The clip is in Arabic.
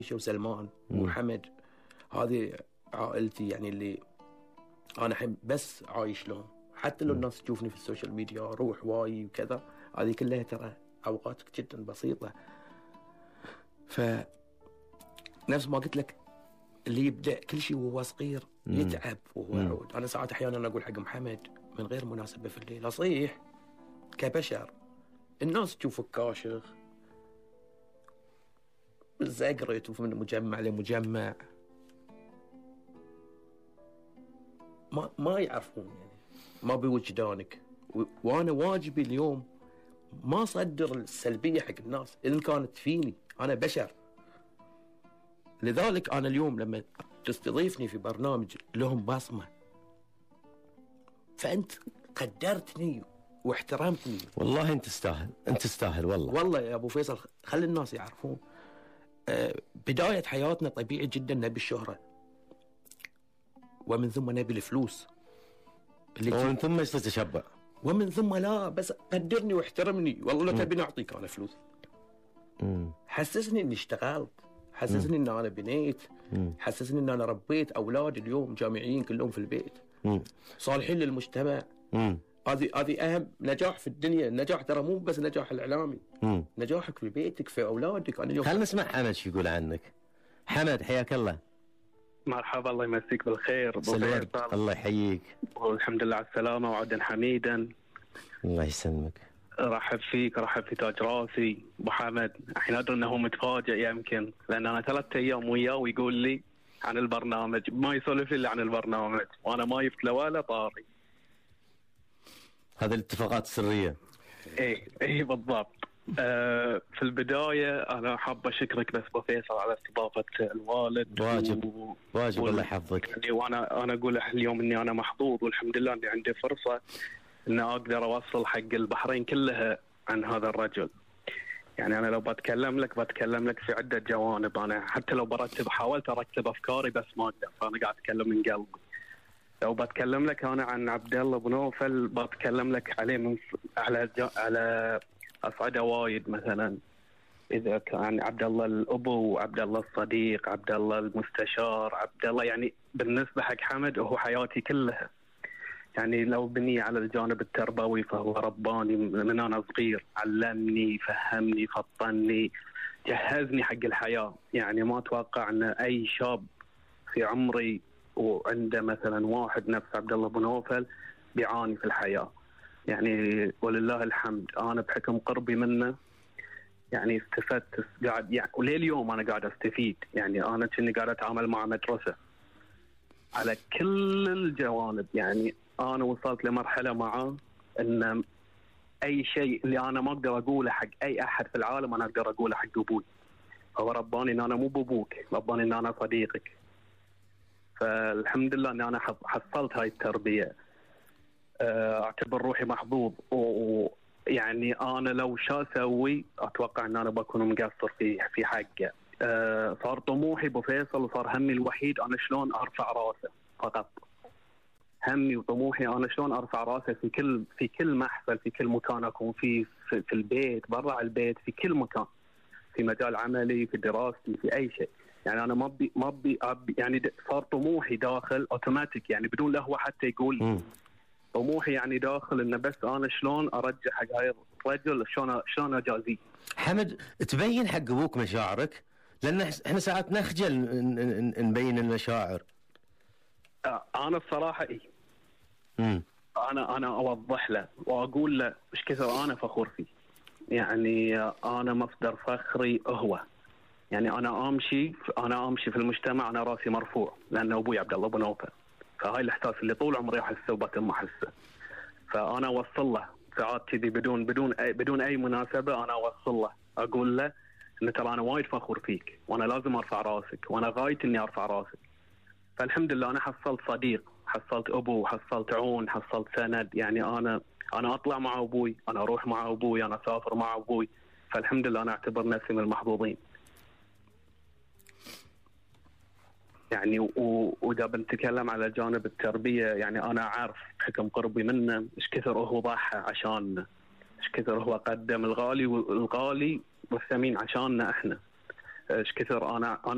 وسلمان وحمد، هذه عائلتي يعني اللي أنا بس عايش لهم. حتى لو الناس تشوفني في السوشيال ميديا أروح واي وكذا، هذه كلها ترى أوقات جدا بسيطة. فنفس ما قلت لك، اللي يبدأ كل شيء وهو صغير يتعب وهو يعود. أنا ساعات أحيانا أقول حق محمد من غير مناسبة في الليل، أصيح كبشر الناس تشوفك كاشخ زقرت ومن مجمع لمجمع، ما يعرفون يعني، ما بوجدانك. وأنا واجبي اليوم ما أصدر السلبية حق الناس إن كانت فيني، أنا بشر. لذلك أنا اليوم لما تستضيفني في برنامج لهم بصمة، فأنت قدرتني واحترمتني. والله أنت تستاهل والله يا أبو فيصل. خلي الناس يعرفون بداية حياتنا طبيعي جدا نبي الشهرة، ومن ثم نبي الفلوس، ومن ثم تتشبع، ومن ثم لا بس قدرني واحترمني. والله لو تبي نعطيك أنا فلوس، حسسني إني اشتغلت، حسسني إن أنا بنيت، حسسني إن أنا ربيت أولاد اليوم جامعيين كلهم في البيت صالحين للمجتمع. هذه أهم نجاح في الدنيا. النجاح ترى مو بس نجاح الإعلامي، نجاحك في بيتك في أولادك. أنا اليوم خلنا نسمع حمد شو يقول عنك. حمد حياك الله. مرحبا، الله يمسيك بالخير. الله يحييك، والحمد لله على السلامة وعودا حميدا. الله يسلمك. رحب فيك، رحب في تاج راسي ابو حمد. الحين ادري انه متفاجئ يمكن، لان انا 3 ايام وياه ويقول لي عن البرنامج، ما يسولف لي عن البرنامج وانا ما يفت له ولا طاري. هذه الاتفاقات السرية. ايه بالضبط. في البداية أنا حاب أشكرك بس أبو فيصل على استضافة الوالد. واجب الله يحفظك. يعني وأنا أقول اليوم إني أنا محظوظ والحمد لله إني عندي فرصة إن أقدر أوصل حق البحرين كلها عن هذا الرجل. يعني أنا لو بتكلم لك في عدة جوانب. أنا حتى لو حاولت أرتب أفكاري بس ما أقدر، فأنا قاعد أتكلم من قلبي. لو بتكلم لك أنا عن عبد الله بن نوفل، بتكلم لك عليه على أصعده وايد. مثلا إذا كان عبد الله الأبو، عبد الله الصديق، عبد الله المستشار، عبد الله يعني بالنسبة حق حمد هو حياتي كلها. يعني لو بني على الجانب التربوي فهو رباني من أنا صغير، علمني، فهمني، فطني، جهزني حق الحياة. يعني ما أتوقع أن أي شاب في عمري وعنده مثلا واحد نفس عبد الله بن نوفل بيعاني في الحياة. يعني ولله الحمد أنا بحكم قربي منه يعني استفدت، قاعد يعني وليه اليوم أنا قاعد أستفيد. يعني أنا كني قاعد أتعامل مع مدرسة على كل الجوانب. يعني أنا وصلت لمرحلة معه أن أي شيء اللي أنا ما أقدر أقوله حق أي أحد في العالم أنا أقدر أقوله حق أبوي. هو رباني أن أنا مو بأبوك، رباني أن أنا صديقك. فالحمد لله أن أنا حصلت هاي التربية. أعتبر روحي محظوظ. ويعني أنا لو شا أسوي أتوقع أن أنا بكون مقصر في حقه. صار طموحي أبو فيصل وصار همي الوحيد أنا شلون أرفع راسه فقط. همي وطموحي أنا شلون أرفع راسه في كل محفل، في كل مكان أكون فيه، في البيت، برا البيت، في كل مكان، في مجال عملي، في دراستي، في أي شيء. يعني أنا ما أبي يعني صار طموحي داخل أوتوماتيك، يعني بدون لهوة حتى يقول طموحي يعني داخل إنه بس أنا شلون أرجع حق هاي الرجل، شلون أجازيه. حمد تبين حق أبوك مشاعرك، لأن إحنا ساعات نخجل نبين المشاعر. أنا الصراحة أنا أوضح له وأقول له إيش كثر أنا فخور فيه. يعني أنا مصدر فخري هو. يعني أنا أمشي في المجتمع أنا راسي مرفوع لأن أبوي عبد الله بن نوفل. فهاي الإحساس اللي طول عمري أحسه وبتم أحسه. فأنا أوصل له ساعات كذي بدون أي مناسبة. أنا أوصل له أقول له إن ترى أنا وايد فخور فيك وأنا لازم أرفع راسك وأنا غايت إني أرفع راسك. فالحمد لله أنا حصلت صديق، حصلت أبو، حصلت عون، حصلت سند. يعني أنا أطلع مع أبوي، أنا أروح مع أبوي، أنا أسافر مع أبوي. فالحمد لله أنا أعتبر نفسي من المحظوظين. يعني وإذا بنتكلم على جانب التربية، يعني أنا عارف بحكم قربي منه إيش كثر هو ضحى عشاننا، إيش كثر هو قدم الغالي والثمين عشاننا إحنا، إيش كثر أنا